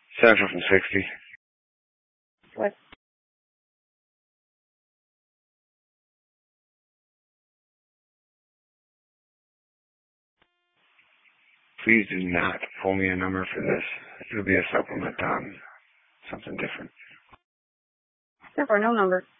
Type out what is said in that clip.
Central from 60. What? Please do not pull me a number for this. It'll be a supplement on something different. Therefore, no number.